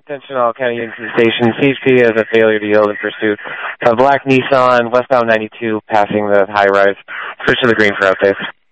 Attention all County Unison Station. CHP has a failure to yield in pursuit. A black Nissan, westbound 92, passing the high-rise. Switch to the green for updates.